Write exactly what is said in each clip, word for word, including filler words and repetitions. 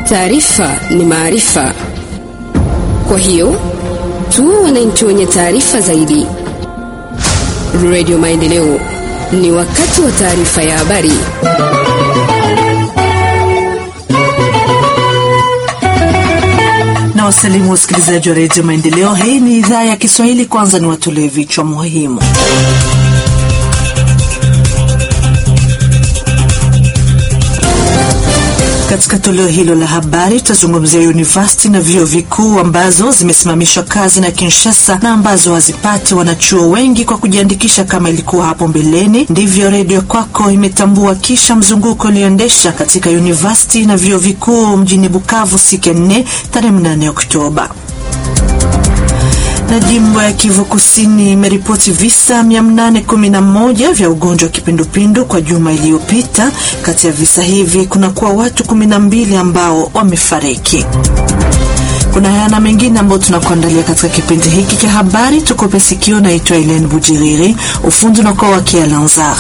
Taarifa ni maarifa. Kwa hiyo, tuwe wananchi wenye taarifa zaidi. Radio Maendeleo, ni wakati wa taarifa ya habari. Na wasalimu wasikilizaji wa Radio Maendeleo. Hii ni idhaa ya Kiswahili. Kwanza ni watolee vichwa muhimu. Katika toleo hilo la habari tutazungumzia university na vyuo vikuu ambazo zimesimamishwa kazi na Kinshasa na ambazo hazipati wanachuo wengi kwa kujiandikisha kama ilikuwa hapo mbeleni. Ndivyo Radio Kwako imetambua kisha mzunguko uliendesha katika university na vyuo vikuu mjini Bukavu siku nne tarehe nane Oktoba. Na jimbo ya Kivu Kusini imeripoti visa mia nane kumi na moja vya ugonjwa wa kipindupindu kwa juma iliyopita. Kati ya visa hivi kuna kuwa watu kumi na mbili ambao wamefariki. Kuna yana mengine ambao tunakuandalia katika kipindi hiki cha habari. Tukope sikio. Naitwa Hélène Bujiriri, ufundi na kwa wakia Lanzar.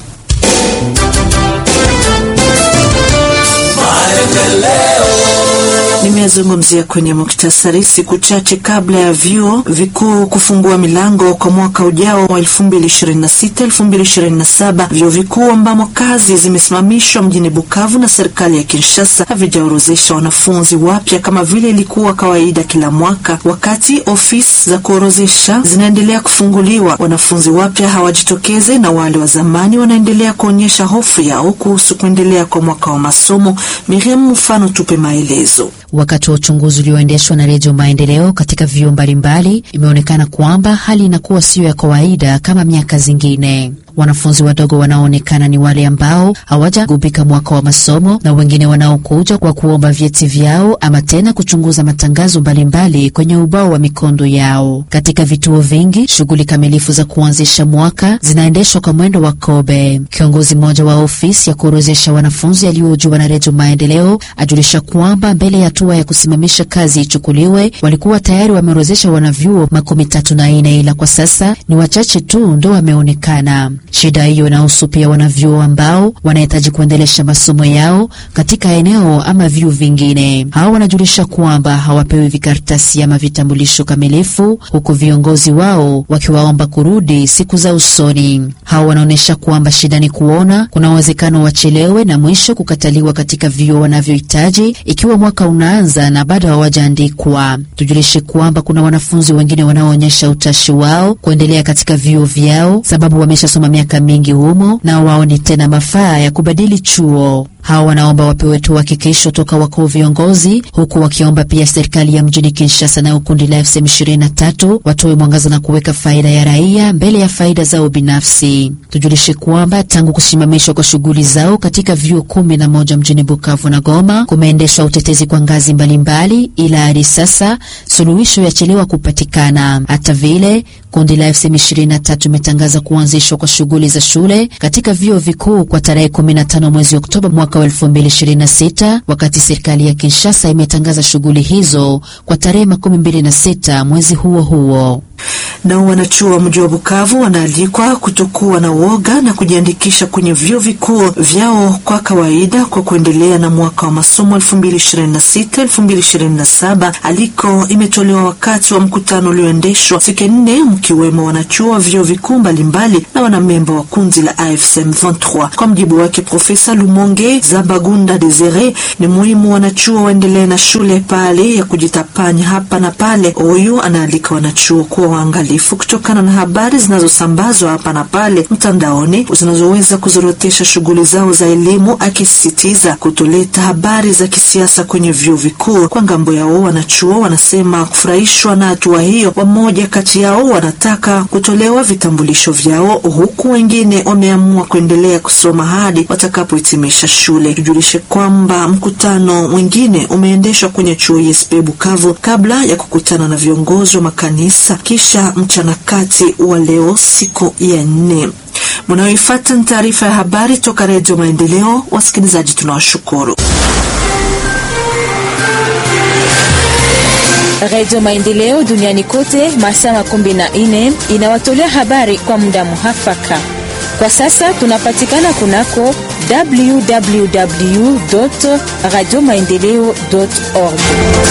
Nimezungumzia kwenye muktasari siku chache kabla ya vyuo vikuu kufungua milango kwa mwaka ujao wa elfu mbili ishirini na sita elfu mbili ishirini na saba. Vyuo vikuu ambamo kazi zimesimamishwa mjini Bukavu na serikali ya Kinshasa havijaorozesha wanafunzi wapya kama vile ilikuwa kawaida kila mwaka. Wakati ofisi za kuorozesha zinaendelea kufunguliwa, wanafunzi wapya hawajitokeze na wale wa zamani wanaendelea kuonyesha hofu yao kuhusu kuendelea kwa mwaka wa masomo. Miriam Mfano tupe maelezo. Wakati wa uchunguzi ulioendeshwa na Radio Maendeleo katika vyuo mbalimbali, imeonekana kwamba hali inakuwa sio ya kawaida kama miaka zingine. Wanafunzi wadogo wanaoonekana ni wale ambao hawajagubika mwaka wa masomo na wengine wanaokuja kwa kuomba vyeti vyao ama tena kuchunguza matangazo mbalimbali kwenye ubao wa mikondo yao. Katika vituo vingi, shughuli kamilifu za kuanzisha mwaka zinaendeshwa kwa mwendo wa kobe. Kiongozi mmoja wa ofisi ya kuorozesha wanafunzi aliyohojiwa na Radio Maendeleo ajulisha kwamba mbele ya hatua ya kusimamisha kazi ichukuliwe, walikuwa tayari wameorozesha wanavyuo makumi tatu na nne, ila kwa sasa ni wachache tu ndio wameonekana. Shida hiyo inahusu pia wanavyuo ambao wanahitaji kuendelesha masomo yao katika eneo ama vyuo vingine. Hao wanajulisha kwamba hawapewi vikaratasi ama vitambulisho kamilifu, huku viongozi wao wakiwaomba kurudi siku za usoni. Hao wanaonesha kwamba shida ni kuona kuna uwezekano wachelewe na mwisho kukataliwa katika vyuo wanavyohitaji ikiwa mwaka unaanza na bado hawajaandikwa. Tujulishe kwamba kuna wanafunzi wengine wanaoonyesha utashi wao kuendelea katika vyuo vyao sababu wameshasoma miaka mingi humo na wao ni tena mafaa ya kubadili chuo. Hao wanaomba wapewe tu hakikisho toka wakuu viongozi, huku wakiomba pia serikali ya mjini Kinshasa na ukundi la F C M ishirini na tatu watoe mwangaza na kuweka faida ya raia mbele ya faida zao binafsi. Tujulishe kwamba tangu kusimamishwa kwa shughuli zao katika vyuo kumi na moja mjini Bukavu na Goma, kumeendeshwa utetezi kwa ngazi mbalimbali, ila hadi sasa suluhisho yachelewa kupatikana. Hata vile kundi la F C M ishirini na tatu imetangaza kuanzishwa kwa shughuli za shule katika vyuo vikuu kwa tarehe kumi na tano mwezi Oktoba mwaka wa elfu mbili ishirini na sita, wakati serikali ya Kinshasa imetangaza shughuli hizo kwa tarehe makumi mbili na sita mwezi huo huo. Na wanachuo wa mji wa Bukavu wanaalikwa kutokuwa na woga na kujiandikisha kwenye vyuo vikuu vyao kwa kawaida kwa kuendelea na mwaka wa masomo elfu mbili ishirini na sita elfu mbili ishirini na saba. Aliko imetolewa wakati wa mkutano ulioendeshwa siku nne, mkiwemo wanachuo wa vyuo vikuu mbalimbali na wanamemba wa kundi la A F C M ishirini na tatu. Kwa mjibu wake Profesa Lumonge Zabagunda Desire, ni muhimu wanachuo waendelee na shule pale ya kujitapanya hapa na pale. Huyu anaalika wanachuo kuwa waangalifu kutokana na habari zinazosambazwa hapa na pale mtandaoni zinazoweza kuzorotesha shughuli zao za elimu, akisisitiza kutoleta habari za kisiasa kwenye vyuo vikuu. Kwa ngambo yao, wanachuo wanasema kufurahishwa na hatua hiyo. Wamoja kati yao wanataka kutolewa vitambulisho vyao, huku wengine wameamua kuendelea kusoma hadi watakapohitimisha shule. Tujulishe kwamba mkutano mwingine umeendeshwa kwenye chuo I S P Bukavu kabla ya kukutana na viongozi wa makanisa kisha mchana kati wa leo siku ya nne. Mnaoifuata ni taarifa ya habari toka Radio Maendeleo. Wasikilizaji, tunawashukuru. Radio Maendeleo duniani kote masaa kumi na nne inawatolea habari kwa muda muhafaka. Kwa sasa tunapatikana kunako w w w dot radio maendeleo dot org.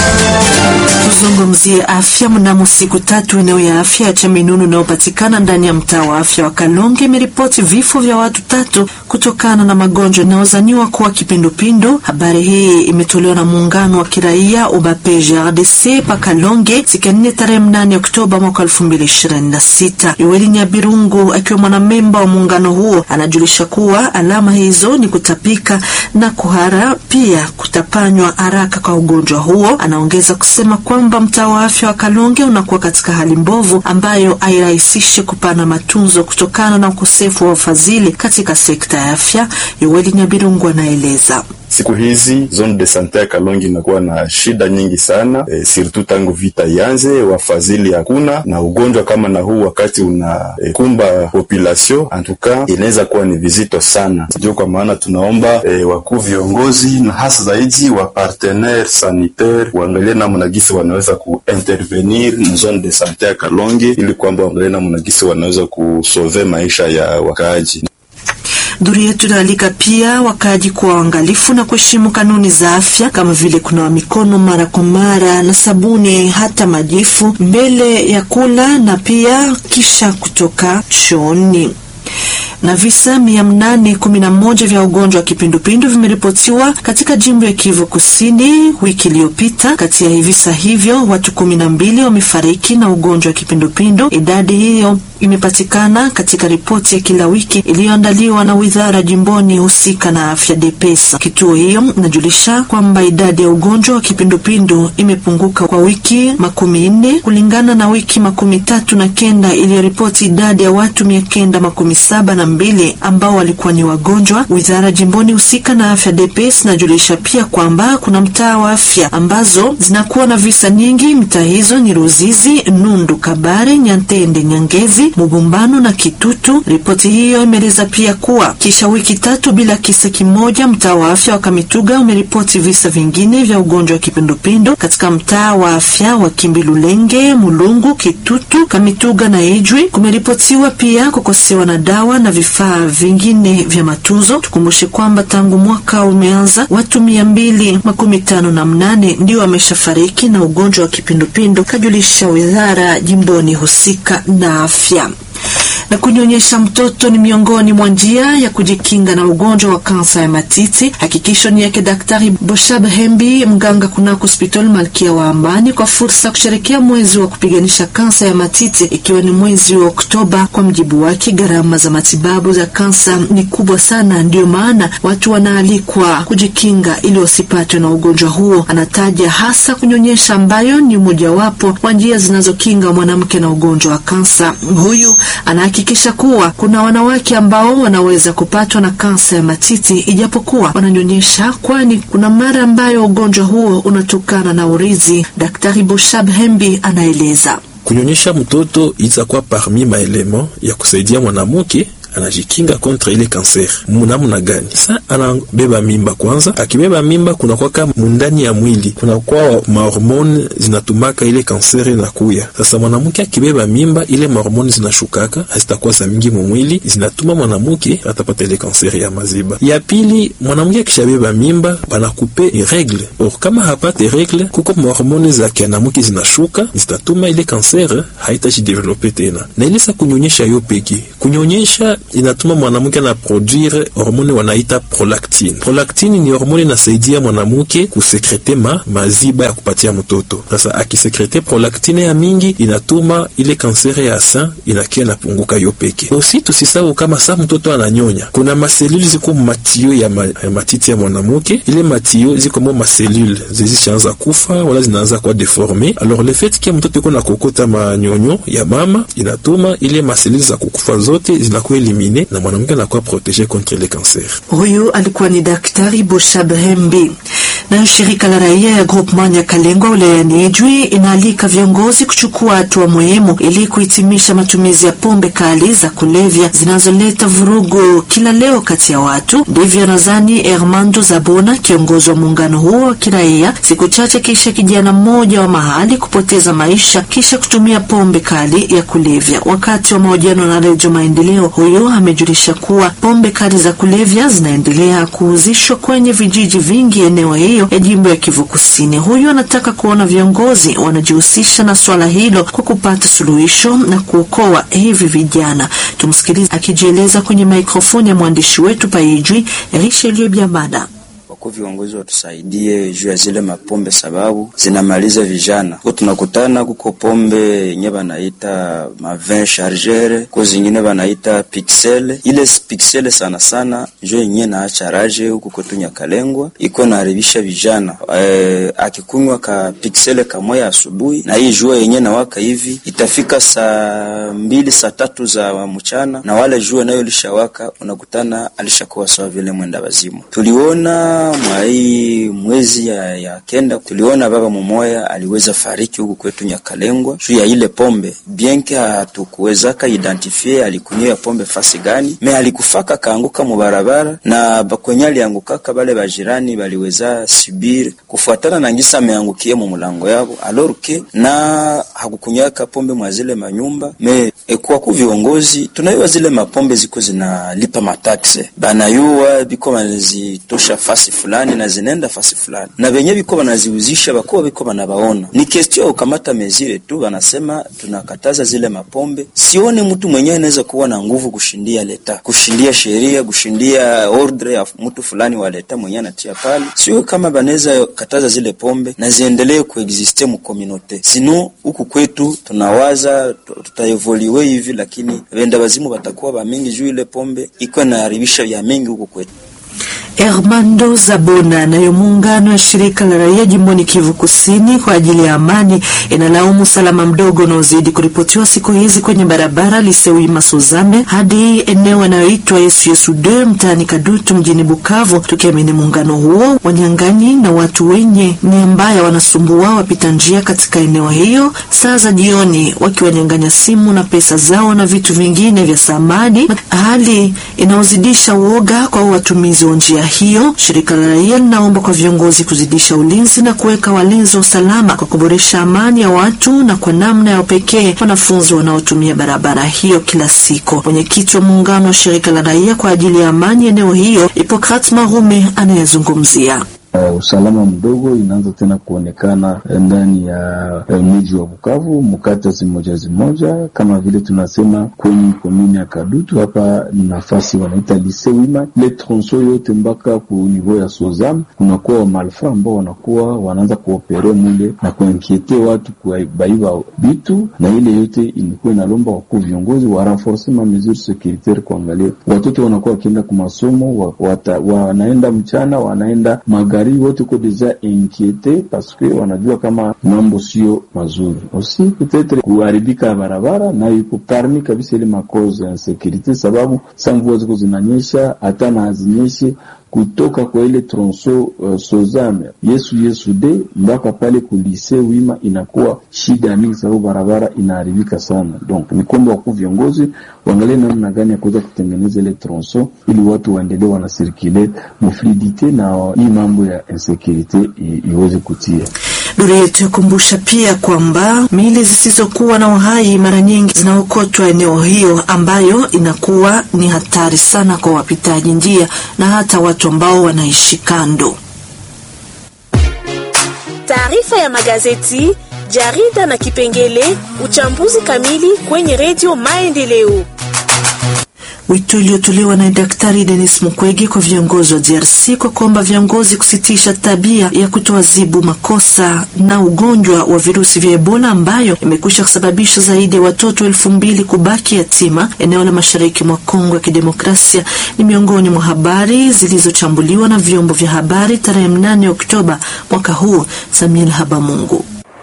Tuzungumzie afya. Mnamo siku tatu, eneo ya afya ya Chaminunu inayopatikana ndani ya mtaa wa afya wa Kalonge imeripoti vifo vya watu tatu kutokana na magonjwa yanayozaniwa kuwa kipindupindu. Habari hii imetolewa na muungano wa kiraia O B A P G R D C pa Kalonge siku ya nne tarehe nane Oktoba mwaka elfu mbili ishirini na sita. Yoeli Nyabirungu akiwa mwanamemba wa muungano huo anajulisha kuwa alama hizo ni kutapika na kuhara, pia kutapanywa haraka kwa ugonjwa huo. Anaongeza kusema kwamba mtaa wa afya wa Kalonge unakuwa katika hali mbovu ambayo hairahisishi kupana matunzo kutokana na ukosefu wa ufadhili katika sekta ya afya. Yoeli Nyabirungu anaeleza. Siku hizi zone de sante ya Kalonge inakuwa na shida nyingi sana, e, surtout tangu vita ianze, wafadhili hakuna, na ugonjwa kama na huu wakati una e, kumba population antuka inaweza kuwa ni vizito sana. Ndio kwa maana tunaomba e, wakuu viongozi na hasa zaidi wa partenaire sanitaire waangalie namna gisi wanaweza kuintervenir na zone de sante ya Kalonge ili kwamba waangalie namna gisi wanaweza kusauver maisha ya wakaaji. Duru yetu inaalika pia wakaaji kuwa waangalifu na kuheshimu kanuni za afya kama vile kunawa mikono mara kwa mara na sabuni hata majifu mbele ya kula na pia kisha kutoka chooni. Na visa mia nane kumi na moja vya ugonjwa wa kipindupindu vimeripotiwa katika jimbo ya Kivu Kusini wiki iliyopita. Kati ya visa hivyo watu kumi na mbili wamefariki na ugonjwa wa kipindupindu. Idadi hiyo imepatikana katika ripoti ya kila wiki iliyoandaliwa na wizara jimboni husika na afya D P S. Kituo hiyo inajulisha kwamba idadi ya ugonjwa wa kipindupindu imepunguka kwa wiki makumi nne kulingana na wiki makumi tatu na kenda iliyoripoti idadi ya watu mia kenda makumi saba na mbili ambao walikuwa ni wagonjwa. Wizara jimboni husika na afya D P S inajulisha pia kwamba kuna mtaa wa afya ambazo zinakuwa na visa nyingi. Mtaa hizo ni Ruzizi, Nundu, Kabare, Nyantende, Nyangezi, Mubumbano na Kitutu. Ripoti hiyo imeeleza pia kuwa kisha wiki tatu bila kisa kimoja, mtaa wa afya wa Kamituga umeripoti visa vingine vya ugonjwa wa kipindupindu. Katika mtaa wa afya wa Kimbilulenge, Mulungu, Kitutu, Kamituga na Ijwi kumeripotiwa pia kukosewa na dawa na vifaa vingine vya matunzo. Tukumbushe kwamba tangu mwaka umeanza watu mia mbili makumi tano na mnane ndio wameshafariki na ugonjwa wa kipindupindu, kajulisha wizara jimboni husika na afya. Na kunyonyesha mtoto ni miongoni mwa njia ya kujikinga na ugonjwa wa kansa ya matiti. Hakikisho ni yake Daktari Boshab Hembi, mganga kunako hospitali Malkia wa Ambani, kwa fursa kusherekea mwezi wa kupiganisha kansa ya matiti ikiwa ni mwezi wa Oktoba. Kwa mjibu wake, gharama za matibabu za kansa ni kubwa sana, ndio maana watu wanaalikwa kujikinga ili wasipatwe na ugonjwa huo. Anataja hasa kunyonyesha ambayo ni mojawapo wa njia zinazokinga mwanamke na ugonjwa wa kansa. Huyu anahakikisha kuwa kuna wanawake ambao wanaweza kupatwa na kansa ya matiti ijapokuwa wananyonyesha, kwani kuna mara ambayo ugonjwa huo unatokana na urithi. Daktari Boshab Hembi anaeleza. Kunyonyesha mtoto itakuwa parmi maelemo ya kusaidia mwanamke anajikinga kontra ile kanser. Namna gani? Sa anabeba mimba kwanza. Akibeba mimba kuna kwa kama mundani ya mwili kuna kwa mahormone zinatumaka ile kanser na kuya. Sasa mwanamke akibeba mimba ile mahormone zinashukaka, hazitakuwa za mingi mu mwili, zinatuma mwanamke atapata ile kanser ya maziba. Ya pili, mwanamke akishabeba mimba banakupe regle. Or kama hapate regle, kuko mahormone za kianamuke zinashuka, zitatuma ile kanser haitajidevelope tena. Na ile sa kunyonyesha yo peki. Kunyonyesha inatuma mwanamke na produire hormone wanaita prolactine. Prolactine ni hormone inasaidia mwanamke kusekrete ma maziba ya kupatia mtoto. Sasa akisekrete prolactine ya mingi inatuma ile kansere ya sein inakia napunguka yo peke. Osi tusisahau kama sa mtoto ananyonya, kuna maselule ziko matio ya, ma, ya matiti ya mwanamke. Ile matio ziko mo maselule zishaanza kufa wala zinaanza kwa deforme. Alors le fait que mtoto yuko na kokota manyonyo ya mama inatuma ile maselule za kukufa zote zinakuwa elimine na mwanamke anakuwa protege contre le cancer. Huyu alikuwa ni Daktari Boshab Hembi. Na shirika la raia ya Groupement Nyakalengwa wilayani Ijwi inaalika viongozi kuchukua hatua muhimu ili kuhitimisha matumizi ya pombe kali za kulevya zinazoleta vurugu kila leo kati ya watu. Ndivyo nadhani Hermando Zabona, kiongozi wa muungano huo wa kiraia, siku chache kisha kijana mmoja wa mahali kupoteza maisha kisha kutumia pombe kali ya kulevya. Wakati wa mahojiano na Radio Maendeleo, huyo amejulisha kuwa pombe kali za kulevya zinaendelea kuuzishwa kwenye vijiji vingi eneo hiyo ya jimbo ya Kivu Kusini. Huyo anataka kuona viongozi wanajihusisha na swala hilo kwa kupata suluhisho na kuokoa hivi vijana. Tumsikilize akijieleza kwenye mikrofoni ya mwandishi wetu Paijwi Richelieu Biamada. Kwa viongozi watusaidie juu ya zile mapombe sababu zinamaliza vijana. Kwa tunakutana kuko pombe yenye banaita ma vin chargeur, kwa zingine banaita pixel. Ile pixel sana sana ndio yenye naacha raje huko kwetu Nyakalengwa, iko naharibisha vijana. E, akikunywa ka pixel kamoya asubuhi na hii jua yenye na waka hivi itafika saa mbili saa tatu za mchana na wale jua nayo lishawaka, unakutana alishakuwa sawa vile mwenda wazimu. Tuliona mwai mwezi ya, ya kenda tuliona baba mmoja aliweza fariki huko kwetu Nyakalengwa juu ya ile pombe. Bienke hatukuweza ka identify alikunywa pombe fasi gani, me alikufaka kaanguka mu barabara na bakwenye alianguka kabale bajirani baliweza subir kufuatana na ngisa ameangukia mu mlango yao alorke na hakukunywa ka pombe mwa zile manyumba. Me e, kwa ku viongozi tunaiwa zile mapombe ziko zinalipa mataxe banayua biko manazitosha fasi fulani na zinenda fasi fulani na benye biko banaziuzisha bako biko banabaona. Ni question ukamata mezire tu wanasema tunakataza zile mapombe. Sione mtu mwenyewe anaweza kuwa na nguvu kushindia leta, kushindia sheria, kushindia ordre ya mtu fulani wa leta mwenyewe anatia pale. Sio kama banaweza kataza zile pombe na ziendelee kuexiste mu community. Sino huku kwetu tunawaza tutaevolue hivi, lakini wenda wazimu watakuwa ba mingi juu ile pombe iko na haribisha ya mingi huku kwetu. Hermando Zabona na muungano wa shirika la raia jimboni Kivu Kusini kwa ajili ya amani inalaumu salama mdogo na uzidi kuripotiwa siku hizi kwenye barabara Lisewi Masozame hadi eneo linaloitwa Yesu Yesu deux mtaani Kadutu mjini Bukavu. Tukiamini muungano huo, wanyang'anyi na watu wenye nia mbaya wanasumbua wapita njia katika eneo hiyo saa za jioni, wakiwanyang'anya simu na pesa zao na vitu vingine vya samadi, hali inaozidisha uoga kwa watumizi wa njia hiyo. Shirika la raia linaomba kwa viongozi kuzidisha ulinzi na kuweka walinzi wa usalama kwa kuboresha amani ya watu na kwa namna ya pekee wanafunzi wanaotumia barabara hiyo kila siku. Mwenyekiti wa muungano wa shirika la raia kwa ajili ya amani eneo hiyo, Hippocrate Marume, anayezungumzia Uh, usalama mdogo inaanza tena kuonekana ndani ya uh, mji wa Bukavu, mkata zimoja zimoja, kama vile tunasema kwenye komini ya Kadutu. Hapa ni nafasi wanaita Lisewima, ile tronso yote mpaka ku niveau ya Sozam kunakuwa wa malfa ambao wanakuwa wanaanza kuopere mule na kuinkiete watu kuibaiba bitu, na ile yote ilikuwa inalomba wakuu viongozi wa renforcement mesures sécuritaires kuangalia watoto wanakuwa wakienda kwa masomo, wanaenda mchana, wanaenda maga wote ko deja inquiete parce que wanajua kama mambo sio mazuri. Aussi peut-être kuharibika barabara na iko parmi kabisa ile makosa ya security, sababu mvua ziko zinanyesha hata na hazinyeshe kutoka kwa ile tronso uh, Sozame Yesu Yesu de mpaka pale kulise wima inakuwa shida mingi, sababu barabara inaharibika sana. Donc ni kwamba wakuu viongozi waangalie namna gani ya kuweza kutengeneza ile tronso ili watu waendelee wana circuler mu fluidite na hii mambo ya insecurity iweze kutia. Duru yetu yakumbusha pia kwamba mili zisizokuwa na uhai mara nyingi zinaokotwa eneo hiyo, ambayo inakuwa ni hatari sana kwa wapitaji njia na hata watu ambao wanaishi kando. Taarifa ya magazeti, jarida na kipengele uchambuzi kamili kwenye Radio Maendeleo. Wito uliotolewa na Daktari Denis Mukwege kwa viongozi wa D R C kwa kuomba viongozi kusitisha tabia ya kutoadhibu makosa na ugonjwa wa virusi vya Ebola ambayo imekwisha kusababisha zaidi ya watoto elfu mbili kubaki yatima eneo la mashariki mwa Kongo ya Kidemokrasia ni miongoni mwa habari zilizochambuliwa na vyombo vya habari tarehe nane Oktoba mwaka huu. Samuel Habamungu.